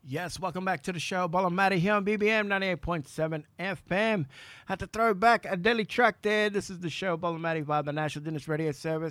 Yes, welcome back to the show. Ballamati here on BBM 98.7 FM. Had to throw back a daily track there. This is the show, Ballamati by the National Dennis Radio Service.